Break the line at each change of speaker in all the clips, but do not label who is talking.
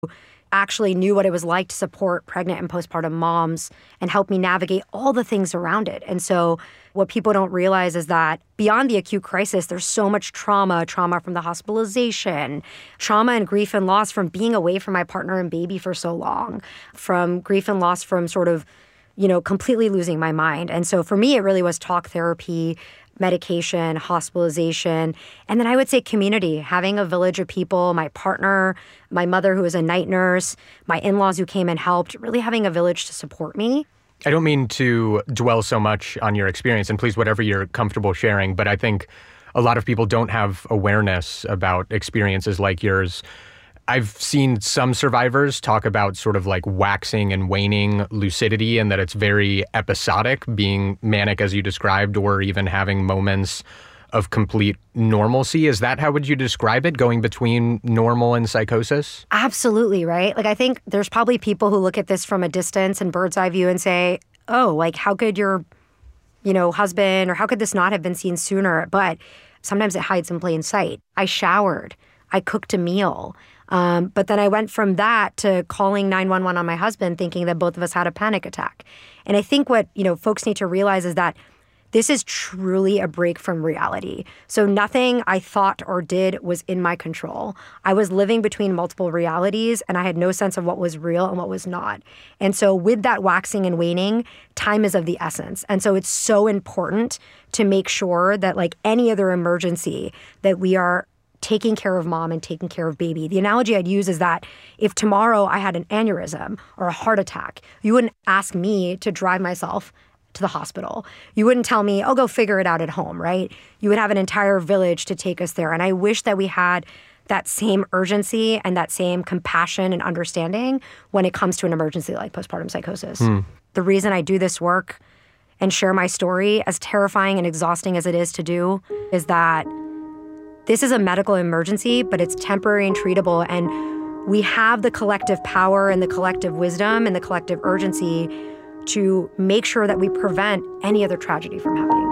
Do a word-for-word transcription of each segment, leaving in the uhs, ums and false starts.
actually knew what it was like to support pregnant and postpartum moms and help me navigate all the things around it. And so what people don't realize is that beyond the acute crisis, there's so much trauma, trauma from the hospitalization, trauma and grief and loss from being away from my partner and baby for so long, from grief and loss from sort of, you know, completely losing my mind. And so for me, it really was talk therapy, medication, hospitalization, and then I would say community, having a village of people, my partner, my mother who was a night nurse, my in-laws who came and helped, really having a village to support me.
I don't mean to dwell so much on your experience, and please, whatever you're comfortable sharing, but I think a lot of people don't have awareness about experiences like yours. I've seen some survivors talk about sort of like waxing and waning lucidity and that it's very episodic, being manic as you described, or even having moments of complete normalcy. Is that how would you describe it, going between normal and psychosis?
Absolutely, right? Like, I think there's probably people who look at this from a distance and bird's eye view and say, oh, like, how could your, you know, husband, or how could this not have been seen sooner? But sometimes it hides in plain sight. I showered. I cooked a meal. Um, but then I went from that to calling nine one one on my husband, thinking that both of us had a panic attack. And I think what, you know, folks need to realize is that this is truly a break from reality. So nothing I thought or did was in my control. I was living between multiple realities, and I had no sense of what was real and what was not. And so with that waxing and waning, time is of the essence. And so it's so important to make sure that, like any other emergency, that we are taking care of mom and taking care of baby. The analogy I'd use is that if tomorrow I had an aneurysm or a heart attack, you wouldn't ask me to drive myself to the hospital. You wouldn't tell me, oh, go figure it out at home, right? You would have an entire village to take us there. And I wish that we had that same urgency and that same compassion and understanding when it comes to an emergency like postpartum psychosis. Hmm. The reason I do this work and share my story, as terrifying and exhausting as it is to do, is that this is a medical emergency, but it's temporary and treatable. And we have the collective power and the collective wisdom and the collective urgency to make sure that we prevent any other tragedy from happening.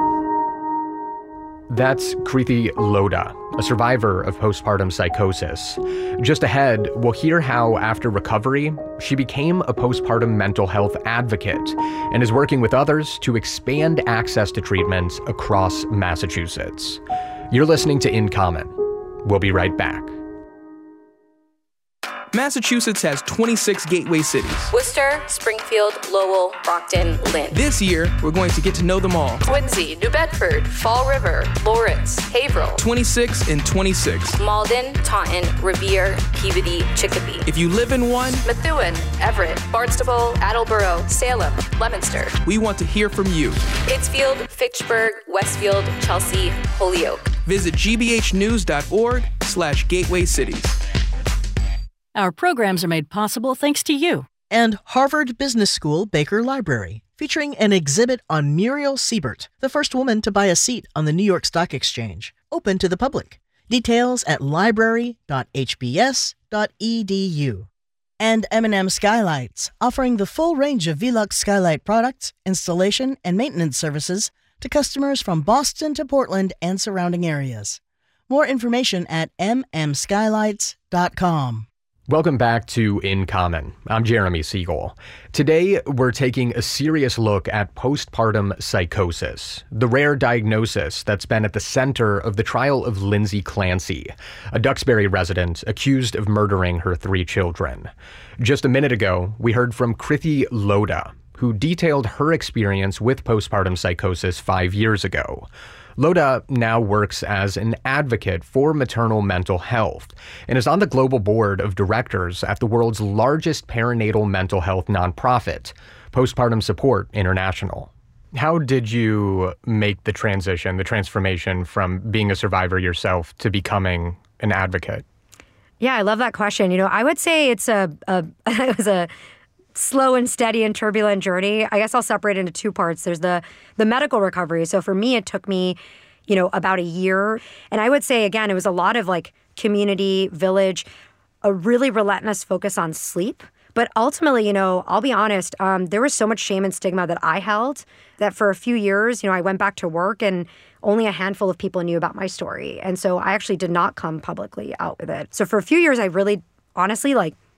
That's Kriti Lodha, a survivor of postpartum psychosis. Just ahead, we'll hear how, after recovery, she became a postpartum mental health advocate and is working with others to expand access to treatments across Massachusetts. You're listening to In Common. We'll be right back.
Massachusetts has twenty-six gateway cities.
Worcester, Springfield, Lowell, Brockton, Lynn.
This year, we're going to get to know them all.
Quincy, New Bedford, Fall River, Lawrence, Haverhill.
twenty-six and twenty-six.
Malden, Taunton, Revere, Peabody, Chicopee.
If you live in one,
Methuen, Everett, Barnstable, Attleboro, Salem, Leominster.
We want to hear from you.
Pittsfield, Fitchburg, Westfield, Chelsea, Holyoke.
Visit gbhnews.org slash gateway cities.
Our programs are made possible thanks to you.
And Harvard Business School Baker Library, featuring an exhibit on Muriel Siebert, the first woman to buy a seat on the New York Stock Exchange, open to the public. Details at library dot h b s dot e d u. And M and M Skylights, offering the full range of Velux skylight products, installation, and maintenance services to customers from Boston to Portland and surrounding areas. More information at m m skylights dot com.
Welcome back to In Common. I'm Jeremy Siegel. Today, we're taking a serious look at postpartum psychosis, the rare diagnosis that's been at the center of the trial of Lindsay Clancy, a Duxbury resident accused of murdering her three children. Just a minute ago, we heard from Kriti Lodha, who detailed her experience with postpartum psychosis five years ago. Lodha now works as an advocate for maternal mental health and is on the global board of directors at the world's largest perinatal mental health nonprofit, Postpartum Support International. How did you make the transition, the transformation from being a survivor yourself to becoming an advocate?
Yeah, I love that question. You know, I would say it's a, a it was a slow and steady and turbulent journey. I guess I'll separate it into two parts. There's the the medical recovery. So for me, it took me, you know, about a year. And I would say, again, it was a lot of like community, village, a really relentless focus on sleep. But ultimately, you know, I'll be honest, um, there was so much shame and stigma that I held that for a few years, you know, I went back to work and only a handful of people knew about my story. And so I actually did not come publicly out with it. So for a few years, I really, honestly, like,